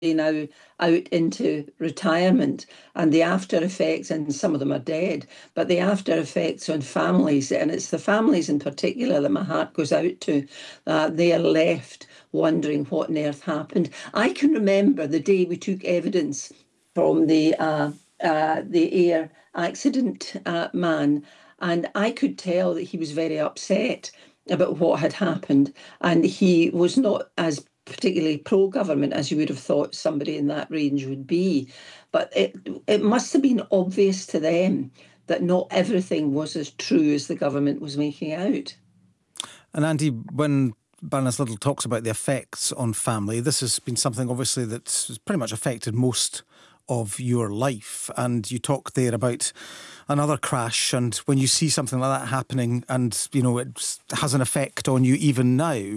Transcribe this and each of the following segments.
now out into retirement, and the after effects, and some of them are dead, but the after effects on families, and it's the families in particular that my heart goes out to. They are left wondering what on earth happened. I can remember the day we took evidence from the air accident man, and I could tell that he was very upset about what had happened, and he was not as particularly pro-government as you would have thought somebody in that range would be. But it must have been obvious to them that not everything was as true as the government was making out. And Andy, when Baroness Liddle talks about the effects on family, this has been something obviously that's pretty much affected most of your life. And you talk there about another crash, and when you see something like that happening and, you know, it has an effect on you even now,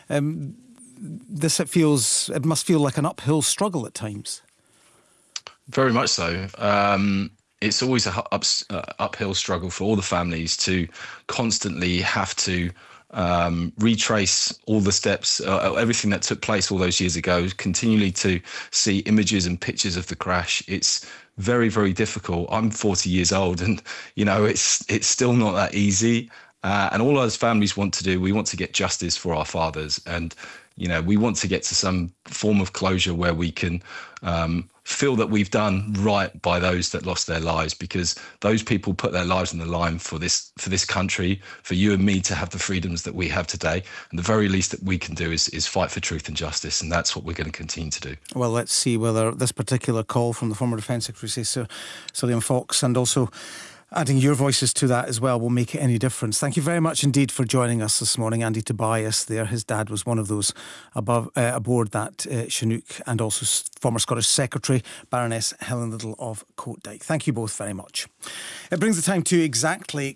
it must feel like an uphill struggle at times. Very much so. It's always an uphill struggle for all the families to constantly have to retrace all the steps, everything that took place all those years ago, continually to see images and pictures of the crash. It's very, very difficult. I'm 40 years old, and, you know, it's still not that easy. And all those families want to do, we want to get justice for our fathers. And, you know, we want to get to some form of closure where we can feel that we've done right by those that lost their lives, because those people put their lives on the line for this country, for you and me to have the freedoms that we have today. And the very least that we can do is fight for truth and justice. And that's what we're going to continue to do. Well, let's see whether this particular call from the former Defence Secretary, Sir Liam Fox, and also adding your voices to that as well, will make any difference. Thank you very much indeed for joining us this morning. Andy Tobias there, his dad was one of those aboard that Chinook, and also former Scottish Secretary, Baroness Helen Liddle of Coatdyke. Thank you both very much. It brings the time to exactly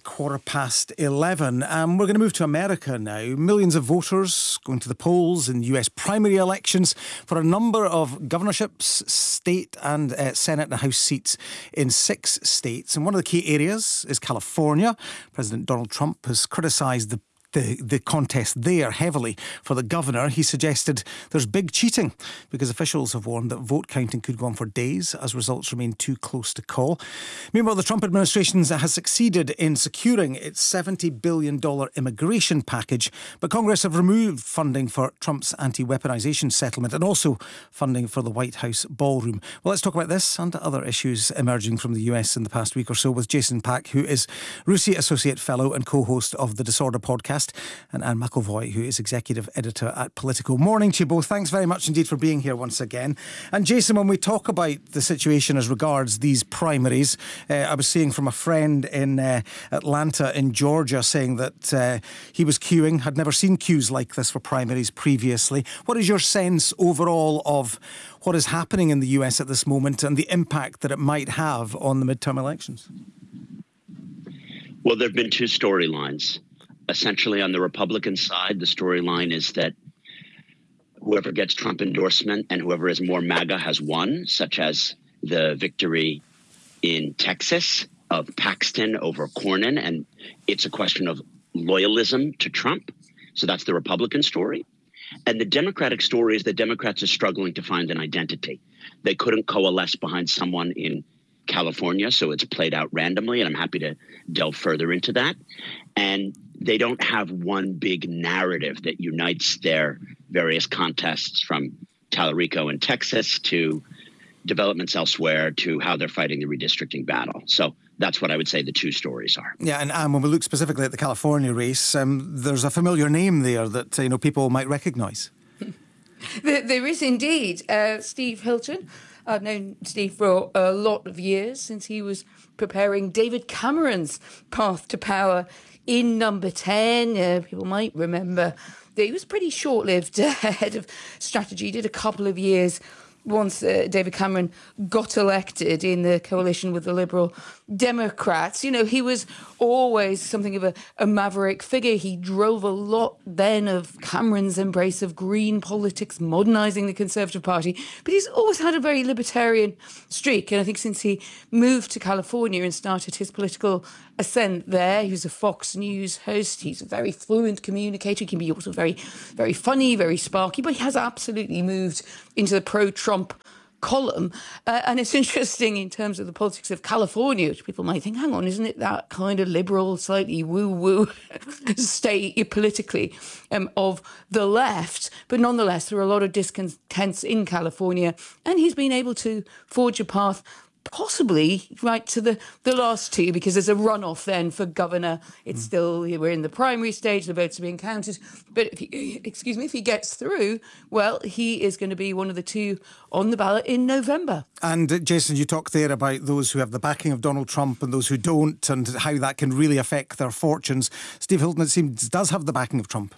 11:15. We're going to move to America now. Millions of voters going to the polls in US primary elections for a number of governorships, state and Senate and House seats in 6 states. And one of the key areas is California. President Donald Trump has criticised the contest there heavily for the governor. He suggested there's big cheating because officials have warned that vote counting could go on for days as results remain too close to call. Meanwhile, the Trump administration has succeeded in securing its $70 billion immigration package, but Congress have removed funding for Trump's anti-weaponization settlement and also funding for the White House ballroom. Well, let's talk about this and other issues emerging from the US in the past week or so with Jason Pack, who is RUSI Associate Fellow and co-host of the Disorder podcast, and Anne McElvoy, who is Executive Editor at Politico. Morning to you both. Thanks very much indeed for being here once again. And Jason, when we talk about the situation as regards these primaries, I was seeing from a friend in Atlanta in Georgia saying that he was queuing, had never seen queues like this for primaries previously. What is your sense overall of what is happening in the US at this moment and the impact that it might have on the midterm elections? Well, there have been 2 storylines. Essentially, on the Republican side, the storyline is that whoever gets Trump endorsement and whoever is more MAGA has won, such as the victory in Texas of Paxton over Cornyn. And it's a question of loyalism to Trump. So that's the Republican story. And the Democratic story is that Democrats are struggling to find an identity. They couldn't coalesce behind someone in California, so it's played out randomly, and I'm happy to delve further into that. And they don't have one big narrative that unites their various contests, from Tallarico in Texas to developments elsewhere to how they're fighting the redistricting battle. So that's what I would say the 2 stories are. Yeah, and when we look specifically at the California race, there's a familiar name there that people might recognise. There is indeed. Steve Hilton. I've known Steve for a lot of years, since he was preparing David Cameron's path to power in Number 10. People might remember that he was pretty short-lived head of strategy. He did a couple of years once David Cameron got elected in the coalition with the Liberal Democrats. You know, he was always something of a maverick figure. He drove a lot then of Cameron's embrace of green politics, modernising the Conservative Party. But he's always had a very libertarian streak. And I think since he moved to California and started his political ascent there, he was a Fox News host. He's a very fluent communicator. He can be also very, very funny, very sparky. But he has absolutely moved into the pro-Trump column. And it's interesting in terms of the politics of California, which people might think, hang on, isn't it that kind of liberal, slightly woo-woo state politically of the left? But nonetheless, there are a lot of discontents in California, and he's been able to forge a path possibly right to the last two, because there's a runoff then for governor. It's still, we're in the primary stage, the votes are being counted. But if he gets through, well, he is going to be one of the two on the ballot in November. And Jason, you talked there about those who have the backing of Donald Trump and those who don't, and how that can really affect their fortunes. Steve Hilton, it seems, does have the backing of Trump.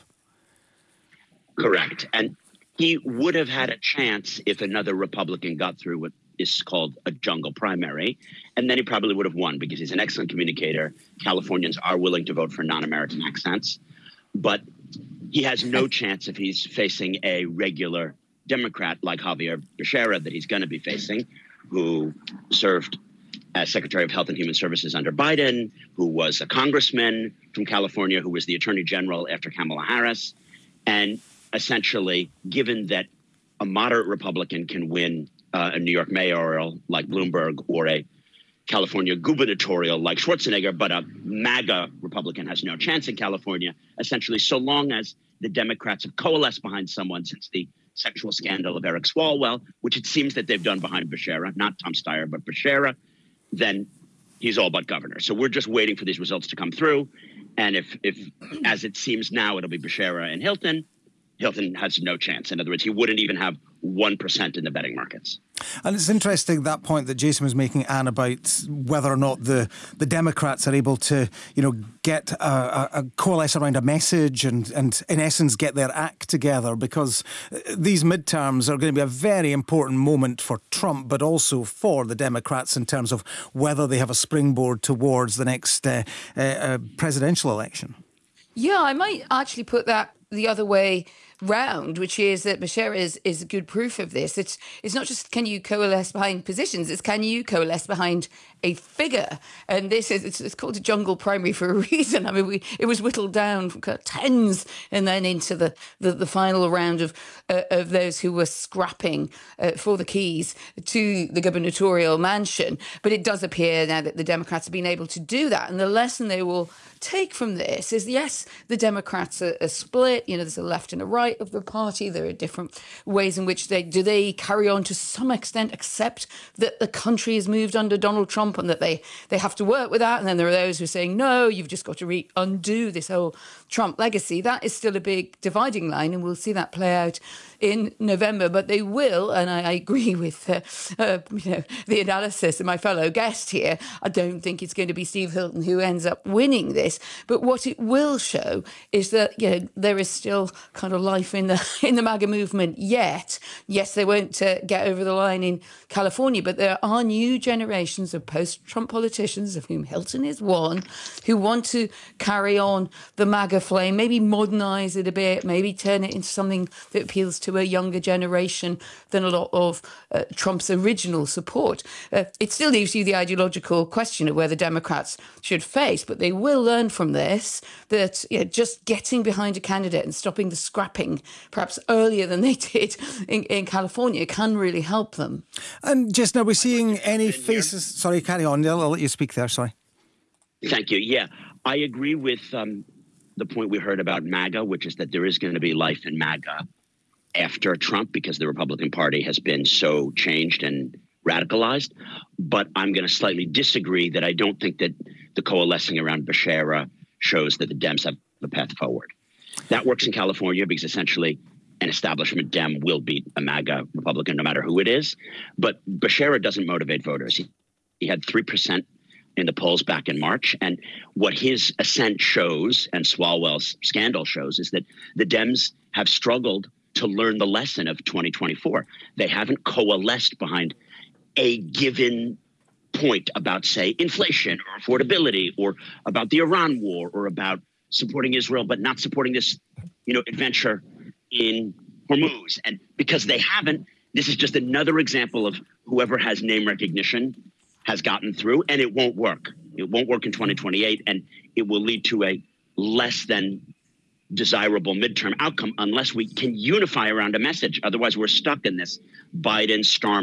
Correct. And he would have had a chance if another Republican got through what is called a jungle primary, and then he probably would have won because he's an excellent communicator. Californians are willing to vote for non-American accents, but he has no chance if he's facing a regular Democrat like Javier Becerra that he's going to be facing, who served as Secretary of Health and Human Services under Biden, who was a congressman from California, who was the Attorney General after Kamala Harris. And essentially, given that a moderate Republican can win a New York mayoral like Bloomberg or a California gubernatorial like Schwarzenegger, but a MAGA Republican has no chance in California, essentially, so long as the Democrats have coalesced behind someone since the sexual scandal of Eric Swalwell, which it seems that they've done behind Becerra, not Tom Steyer, but Becerra, then he's all but governor. So we're just waiting for these results to come through. And if as it seems now, it'll be Becerra and Hilton, Hilton has no chance. In other words, he wouldn't even have 1% in the betting markets. And it's interesting, that point that Jason was making, Anne, about whether or not the Democrats are able to, get a coalesce around a message and in essence get their act together, because these midterms are going to be a very important moment for Trump, but also for the Democrats in terms of whether they have a springboard towards the next presidential election. Yeah, I might actually put that the other way round, which is that Becerra is good proof of this. It's not just can you coalesce behind positions, it's can you coalesce behind a figure. And this is it's called a jungle primary for a reason. I mean, it was whittled down from tens and then into the final round of those who were scrapping for the keys to the gubernatorial mansion. But it does appear now that the Democrats have been able to do that, and the lesson they will take from this is, yes, the Democrats are split. There's a left and a right of the party. There are different ways in which they carry on to some extent, accept that the country has moved under Donald Trump and that they have to work with that. And then there are those who are saying, no, you've just got to undo this whole Trump legacy. That is still a big dividing line, and we'll see that play out in November. But they will, and I agree with the analysis of my fellow guest here. I don't think it's going to be Steve Hilton who ends up winning this. But what it will show is that there is still kind of life in the MAGA movement yet. Yes, they won't get over the line in California, but there are new generations of post-Trump politicians, of whom Hilton is one, who want to carry on the MAGA flame, maybe modernise it a bit, maybe turn it into something that appeals to a younger generation than a lot of Trump's original support. It still leaves you the ideological question of whether Democrats should face, but they will learn from this that just getting behind a candidate and stopping the scrapping perhaps earlier than they did in California can really help them. And just now, we're seeing any faces... Sorry, carry on. I'll let you speak there, sorry. Thank you. Yeah, I agree with the point we heard about MAGA, which is that there is going to be life in MAGA after Trump because the Republican Party has been so changed and radicalized. But I'm going to slightly disagree that I don't think that the coalescing around Becerra shows that the Dems have the path forward. That works in California because essentially an establishment Dem will beat a MAGA Republican no matter who it is. But Becerra doesn't motivate voters. He had 3% in the polls back in March. And what his ascent shows and Swalwell's scandal shows is that the Dems have struggled to learn the lesson of 2024. They haven't coalesced behind a given point about, say, inflation or affordability, or about the Iran war, or about supporting Israel but not supporting this, adventure in Hormuz. And because they haven't, this is just another example of whoever has name recognition has gotten through, and it won't work. It won't work in 2028, and it will lead to a less than desirable midterm outcome unless we can unify around a message. Otherwise, we're stuck in this Biden storm